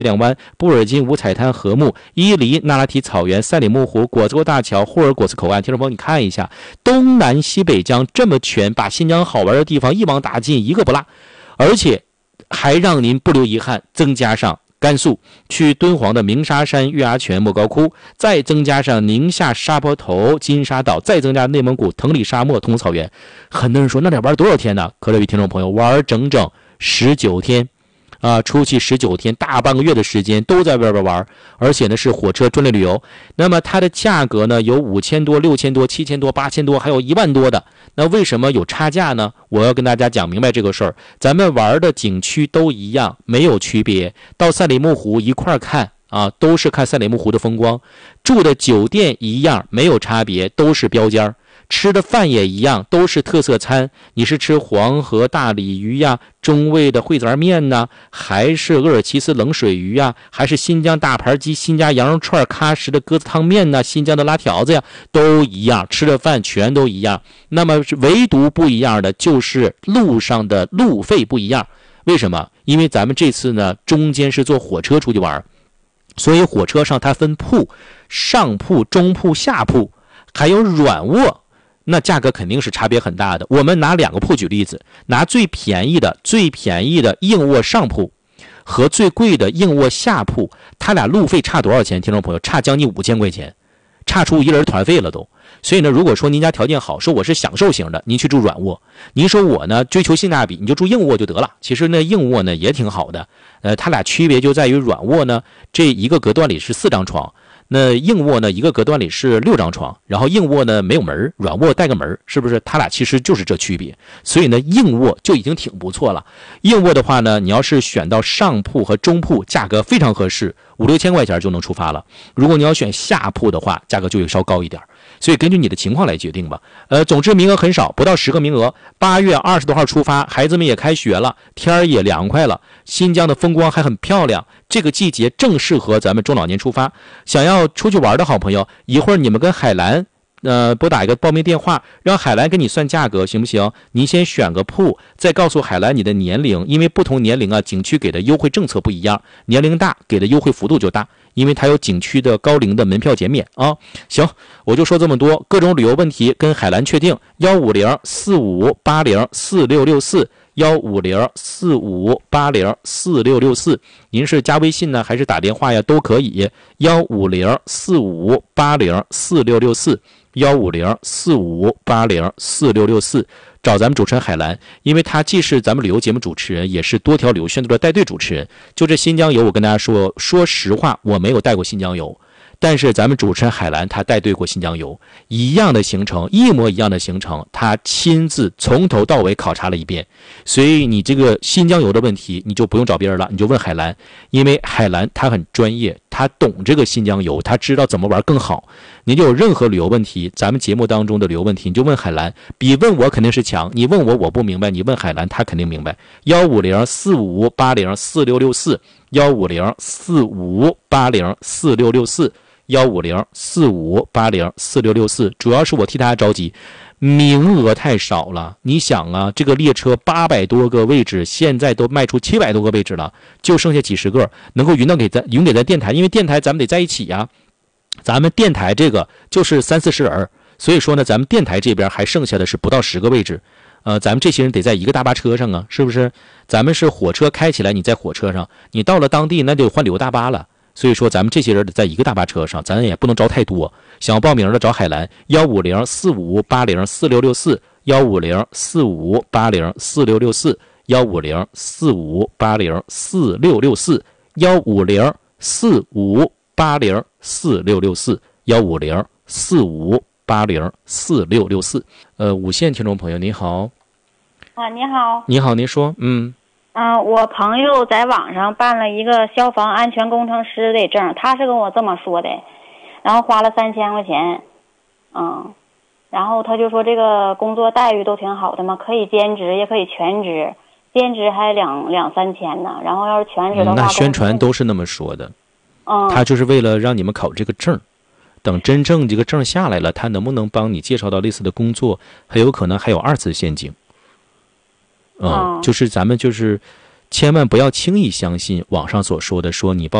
两湾、布尔津五彩滩禾木、伊犁那拉提草原、赛里木湖、果子沟大桥、霍尔果斯口岸。听众朋友，你看一下，东南西北疆这么全，把新疆好玩的地方一网打尽，一个不落，而且还让您不留遗憾，增加上甘肃去敦煌的鸣沙山、月牙泉、莫高窟，再增加上宁夏沙坡头、金沙岛，再增加内蒙古腾里沙漠、通草原。很多人说那得玩多少天呢？可这位听众朋友，玩整整19天。出去19天，大半个月的时间都在外边玩，而且呢是火车专列旅游。那么它的价格呢有5000多、6000多、7000多、8000多，还有1万多的。那为什么有差价呢？我要跟大家讲明白这个事儿。咱们玩的景区都一样，没有区别。到赛里木湖一块看都是看赛里木湖的风光。住的酒店一样，没有差别，都是标间。吃的饭也一样，都是特色餐。你是吃黄河大鲤鱼呀，中味的烩子面呢，还是鄂尔齐斯冷水鱼呀，还是新疆大盘鸡、新疆羊肉串、喀什的鸽子汤面呢，新疆的拉条子呀，都一样，吃的饭全都一样。那么唯独不一样的就是路上的路费不一样。为什么？因为咱们这次呢，中间是坐火车出去玩，所以火车上它分铺，上铺、中铺、下铺，还有软卧。那价格肯定是差别很大的。我们拿2个铺举例子，拿最便宜的硬卧上铺和最贵的硬卧下铺，它俩路费差多少钱？听众朋友，差将近5000块钱，差出一人团费了都。所以呢，如果说您家条件好，说我是享受型的，您去住软卧；您说我呢追求性价比，你就住硬卧就得了。其实呢，硬卧呢也挺好的。它俩区别就在于软卧呢，这一个隔断里是4张床。那硬卧呢，一个隔断里是6张床，然后硬卧呢没有门，软卧带个门，是不是？它俩其实就是这区别。所以呢，硬卧就已经挺不错了。硬卧的话呢，你要是选到上铺和中铺，价格非常合适，5、6千块钱就能出发了。如果你要选下铺的话，价格就会稍高一点。所以根据你的情况来决定吧。总之名额很少，不到10个名额。8月20多号出发，孩子们也开学了，天儿也凉快了，新疆的风光还很漂亮。这个季节正适合咱们中老年出发。想要出去玩的好朋友，一会儿你们跟海澜拨打一个报名电话，让海澜给你算价格，行不行？您先选个铺，再告诉海澜你的年龄，因为不同年龄景区给的优惠政策不一样，年龄大给的优惠幅度就大，因为它有景区的高龄的门票减免行，我就说这么多，各种旅游问题跟海澜确定，15045804664。15045804664，您是加微信呢，还是打电话呀？都可以。15045804664，15045804664，找咱们主持人海澜，因为他既是咱们旅游节目主持人，也是多条旅游线路的带队主持人。就这新疆游，我跟大家说，说实话，我没有带过新疆游。但是咱们主持人海澜他带队过新疆游，一样的行程，一模一样的行程，他亲自从头到尾考察了一遍。所以你这个新疆游的问题，你就不用找别人了，你就问海澜，因为海澜他很专业，他懂这个新疆游，他知道怎么玩更好。你就有任何旅游问题，咱们节目当中的旅游问题，你就问海澜，比问我肯定是强。你问我我不明白，你问海澜他肯定明白。15045804664，15045804664，15045804664，主要是我替大家着急，名额太少了。你想啊，这个列车800多个位置，现在都卖出700多个位置了，就剩下几十个能够匀给咱电台，因为电台咱们得在一起呀。咱们电台这个就是30-40人，所以说呢，咱们电台这边还剩下的是不到10个位置。咱们这些人得在一个大巴车上啊，是不是？咱们是火车开起来，你在火车上，你到了当地那就换旅游大巴了。所以说咱们这些人得在一个大巴车上，咱也不能招太多。想要报名的找海澜，15045804664，15045804664，15045804664。五线听众朋友您好。 你好。 你好，您说。 我朋友在网上办了一个消防安全工程师的证，他是跟我这么说的，然后花了3000块钱，然后他就说这个工作待遇都挺好的嘛，可以兼职也可以全职，兼职还2-3千呢，然后要是全职的话， 那宣传都是那么说的，他就是为了让你们考这个证，等真正这个证下来了，他能不能帮你介绍到类似的工作，很有可能还有2次陷阱。就是咱们就是千万不要轻易相信网上所说的说你报